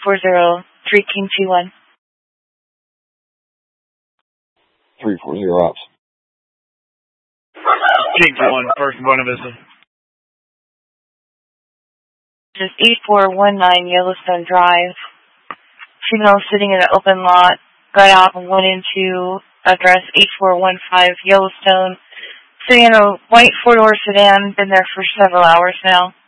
340, 3 King 21. 340 ops. King 21, first and Buena Vista. Just 8419 Yellowstone Drive. Female sitting in an open lot. Got out and went into address 8415 Yellowstone. Sitting in a white four-door sedan. Been there for several hours now.